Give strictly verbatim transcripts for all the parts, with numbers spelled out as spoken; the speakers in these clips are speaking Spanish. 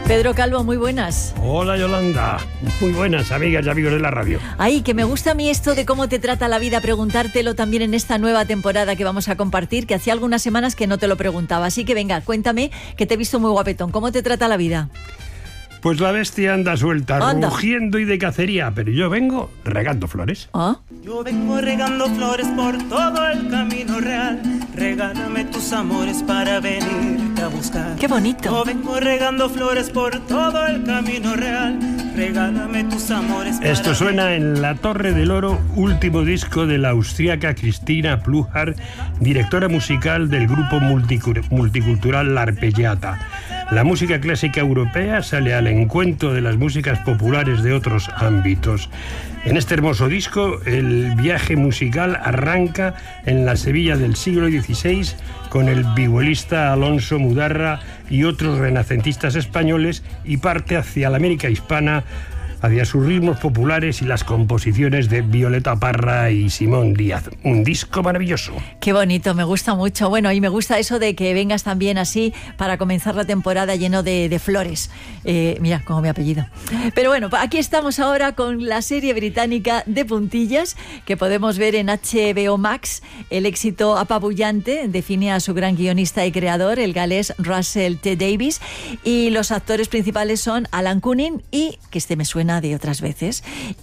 Pedro Calvo, muy buenas. Hola, Yolanda. Muy buenas, amigas y amigos de la radio. Ay, que me gusta a mí esto de cómo te trata la vida, preguntártelo también en esta nueva temporada que vamos a compartir, que hacía algunas semanas que no te lo preguntaba. Así que venga, cuéntame, que te he visto muy guapetón. ¿Cómo te trata la vida? Pues la bestia anda suelta, Anda. rugiendo y de cacería, pero yo vengo regando flores. ¿Ah? Yo vengo regando flores por todo el camino real. Regálame tus amores para venirte a buscar. ¡Qué bonito! Yo vengo regando flores por todo el camino real. Regálame tus amores para Esto suena en La Torre del Oro, último disco de la austríaca Cristina Pluhar, directora musical del grupo multicur- multicultural La Arpeggiata. La música clásica europea sale al encuentro de las músicas populares de otros ámbitos. En este hermoso disco, el viaje musical arranca en la Sevilla del siglo dieciséis con el vihuelista Alonso Mudarra y otros renacentistas españoles y parte hacia la América hispana, hacia sus ritmos populares y las composiciones de Violeta Parra y Simón Díaz. Un disco maravilloso. Qué bonito, me gusta mucho. Bueno, y me gusta eso de que vengas también así para comenzar la temporada lleno de, de flores. Eh, mira, como mi apellido. Pero bueno, aquí estamos ahora con la serie británica de puntillas que podemos ver en H B O Max. El éxito apabullante define a su gran guionista y creador, el galés Russell T. Davies, y los actores principales son Alan Cumming y, que este me suena de otras veces,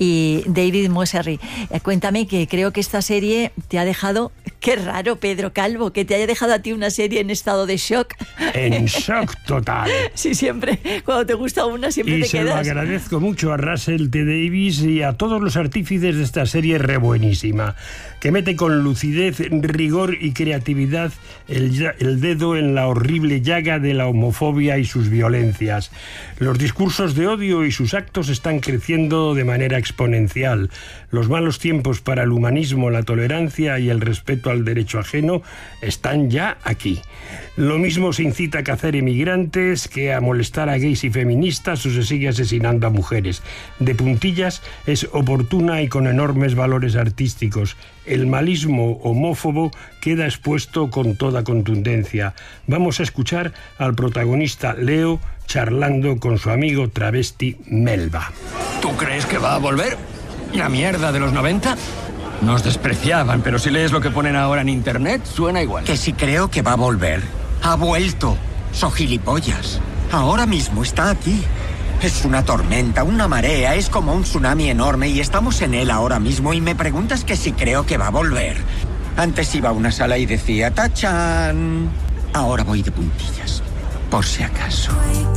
y David Mosery. Eh, cuéntame, que creo que esta serie te ha dejado... Qué raro, Pedro Calvo, que te haya dejado a ti una serie en estado de shock. En shock total. Sí, siempre, cuando te gusta una, siempre Y te se quedas. lo agradezco mucho a Russell T. Davies y a todos los artífices de esta serie re buenísima, que mete con lucidez, rigor y creatividad el, ya- el dedo en la horrible llaga de la homofobia y sus violencias. Los discursos de odio y sus actos están creciendo de manera exponencial. Los malos tiempos para el humanismo, la tolerancia y el respeto al derecho ajeno están ya aquí. Lo mismo se incita a cazar emigrantes que a molestar a gays y feministas, o se sigue asesinando a mujeres. De puntillas es oportuna y con enormes valores artísticos. El malismo homófobo queda expuesto con toda contundencia. Vamos a escuchar al protagonista Leo charlando con su amigo travesti Melba. ¿Tú crees que va a volver? ¿La mierda de los noventa? Nos despreciaban, pero si lees lo que ponen ahora en internet, suena igual. Que si creo que va a volver. Ha vuelto. So gilipollas. Ahora mismo está aquí. Es una tormenta, una marea, es como un tsunami enorme y estamos en él ahora mismo y me preguntas que si creo que va a volver. Antes iba a una sala y decía ¡tachán! Ahora voy de puntillas, por si acaso.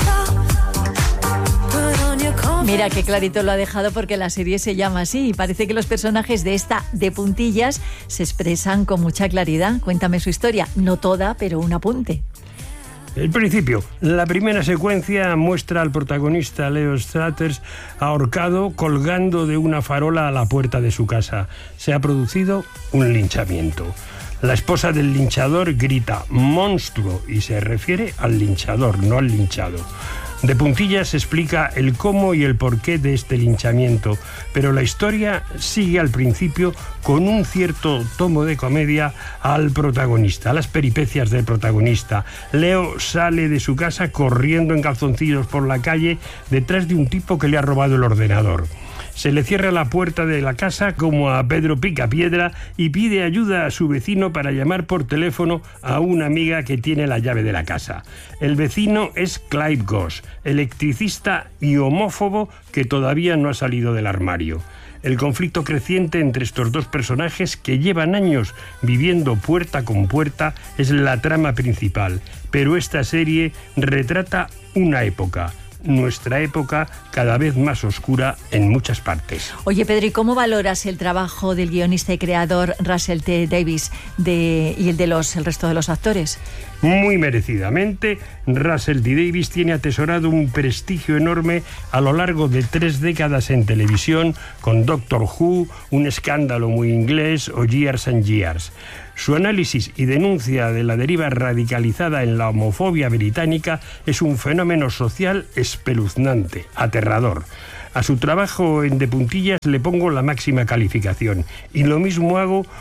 Mira qué clarito lo ha dejado, porque la serie se llama así y parece que los personajes de esta de puntillas se expresan con mucha claridad. Cuéntame su historia, no toda, pero un apunte. El principio. La primera secuencia muestra al protagonista Leo Strathers ahorcado colgando de una farola a la puerta de su casa. Se ha producido un linchamiento. La esposa del linchador grita «monstruo» y se refiere al linchador, no al linchado. De puntillas se explica el cómo y el porqué de este linchamiento, pero la historia sigue al principio con un cierto tomo de comedia al protagonista, a las peripecias del protagonista. Leo sale de su casa corriendo en calzoncillos por la calle detrás de un tipo que le ha robado el ordenador. Se le cierra la puerta de la casa como a Pedro Picapiedra y pide ayuda a su vecino para llamar por teléfono a una amiga que tiene la llave de la casa. El vecino es Clive Goss, electricista y homófobo que todavía no ha salido del armario. El conflicto creciente entre estos dos personajes, que llevan años viviendo puerta con puerta, es la trama principal. Pero esta serie retrata una época. Nuestra época, cada vez más oscura en muchas partes. Oye, Pedro, ¿y cómo valoras el trabajo del guionista y creador Russell T. Davies de, y el de los el resto de los actores? Muy merecidamente, Russell T. Davies tiene atesorado un prestigio enorme a lo largo de tres décadas en televisión, con Doctor Who, Un escándalo muy inglés o Years and Years. Su análisis y denuncia de la deriva radicalizada en la homofobia británica es un fenómeno social espeluznante, aterrador. A su trabajo en De Puntillas le pongo la máxima calificación, y lo mismo hago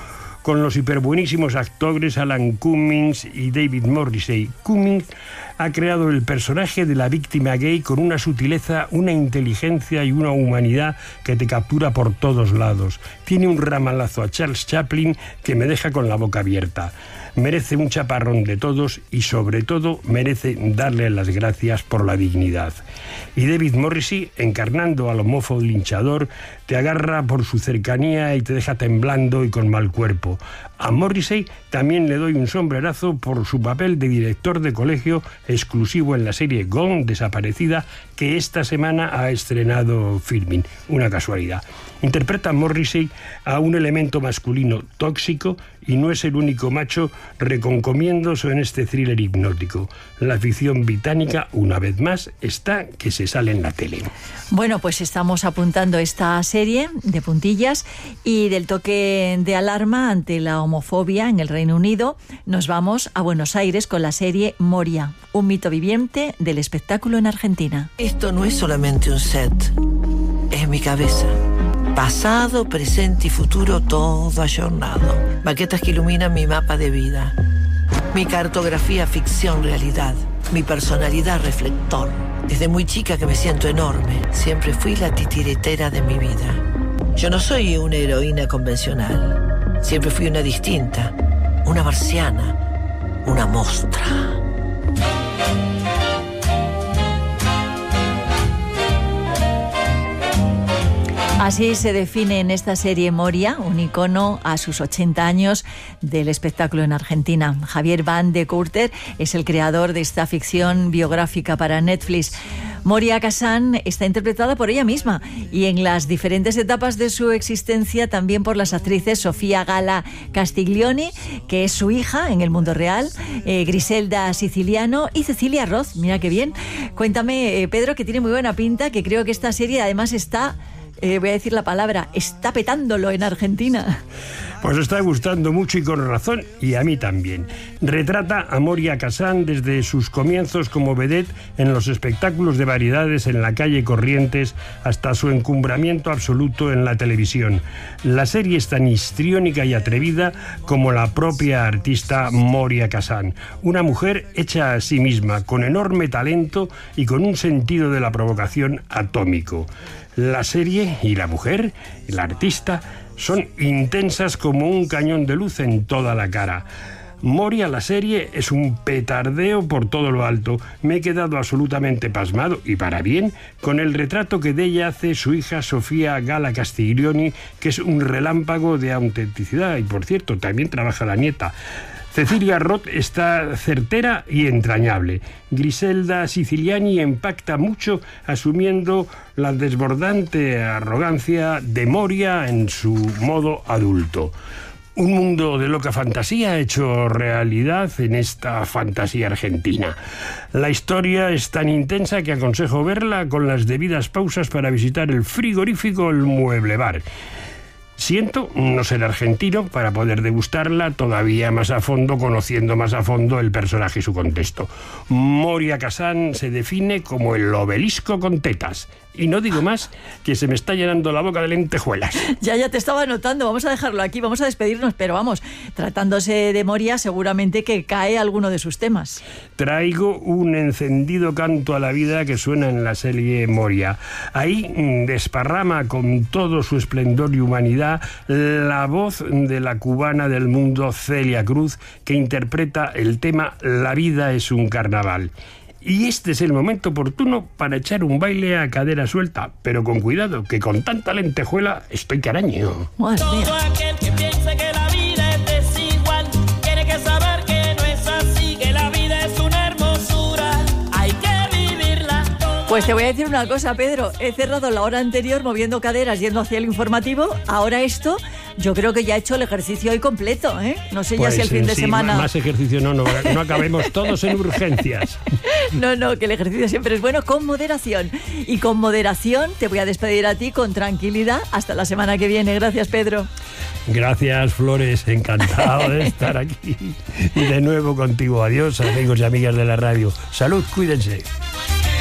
con los hiperbuenísimos actores Alan Cummings y David Morrissey. Cummings ha creado el personaje de la víctima gay con una sutileza, una inteligencia y una humanidad que te captura por todos lados. Tiene un ramalazo a Charles Chaplin que me deja con la boca abierta. Merece un chaparrón de todos y sobre todo merece darle las gracias por la dignidad. Y David Morrissey, encarnando al homófobo linchador, te agarra por su cercanía y te deja temblando y con mal cuerpo. A Morrissey también le doy un sombrerazo por su papel de director de colegio exclusivo en la serie Gone, Desaparecida, que esta semana ha estrenado Filmin. Una casualidad. Interpreta a Morrissey a un elemento masculino tóxico y no es el único macho reconcomiéndose en este thriller hipnótico. La ficción británica, una vez más, está que se sale en la tele. Bueno, pues estamos apuntando esta serie de puntillas y del toque de alarma ante la homofobia en el Reino Unido nos vamos a Buenos Aires con la serie Moria, un mito viviente del espectáculo en Argentina. Esto no es solamente un set, es mi cabeza. Pasado, presente y futuro, todo ayornado. Maquetas que iluminan mi mapa de vida. Mi cartografía, ficción, realidad. Mi personalidad, reflector. Desde muy chica que me siento enorme. Siempre fui la titiritera de mi vida. Yo no soy una heroína convencional. Siempre fui una distinta. Una marciana. Una mostra. Así se define en esta serie Moria, un icono a sus ochenta años del espectáculo en Argentina. Javier Van de Courter es el creador de esta ficción biográfica para Netflix. Moria Kazan está interpretada por ella misma y en las diferentes etapas de su existencia también por las actrices Sofía Gala Castiglioni, que es su hija en el mundo real, eh, Griselda Siciliano y Cecilia Roth. Mira qué bien. Cuéntame, eh, Pedro, que tiene muy buena pinta, que creo que esta serie además está... Eh, voy a decir la palabra, está petándolo en Argentina. Pues está gustando mucho y con razón, y a mí también. Retrata a Moria Kazan desde sus comienzos como vedette en los espectáculos de variedades en la calle Corrientes hasta su encumbramiento absoluto en la televisión. La serie es tan histriónica y atrevida como la propia artista Moria Kazan, una mujer hecha a sí misma, con enorme talento y con un sentido de la provocación atómico. La serie y la mujer, la artista, son intensas como un cañón de luz en toda la cara. Moria, la serie, es un petardeo por todo lo alto. Me he quedado absolutamente pasmado, y para bien, con el retrato que de ella hace su hija Sofía Gala Castiglioni, que es un relámpago de autenticidad, y por cierto, también trabaja la nieta. Cecilia Roth está certera y entrañable. Griselda Siciliani impacta mucho asumiendo la desbordante arrogancia de Moria en su modo adulto. Un mundo de loca fantasía hecho realidad en esta fantasía argentina. La historia es tan intensa que aconsejo verla con las debidas pausas para visitar el frigorífico El Mueble Bar. Siento no ser argentino para poder degustarla todavía más a fondo, conociendo más a fondo el personaje y su contexto. Moria Kazan se define como el obelisco con tetas. Y no digo más, que se me está llenando la boca de lentejuelas. Ya, ya te estaba notando. Vamos a dejarlo aquí, vamos a despedirnos. Pero vamos, tratándose de Moria, seguramente que cae alguno de sus temas. Traigo un encendido canto a la vida que suena en la serie Moria. Ahí desparrama con todo su esplendor y humanidad la voz de la cubana del mundo Celia Cruz, que interpreta el tema La vida es un carnaval. Y este es el momento oportuno para echar un baile a cadera suelta, pero con cuidado, que con tanta lentejuela estoy que araño. Todo aquel que piense que la vida es desigual tiene que saber que no es así, que la vida es una hermosura, hay que vivirla. Pues te voy a decir una cosa, Pedro. He cerrado la hora anterior moviendo caderas yendo hacia el informativo. Ahora esto, yo creo que ya he hecho el ejercicio hoy completo, ¿eh? No sé pues, ya si el fin de sí, semana... Más ejercicio no, no, no acabemos todos en urgencias. No, no, que el ejercicio siempre es bueno, con moderación. Y con moderación te voy a despedir a ti con tranquilidad. Hasta la semana que viene. Gracias, Pedro. Gracias, Flores. Encantado de estar aquí. Y de nuevo contigo. Adiós, amigos y amigas de la radio. Salud, cuídense.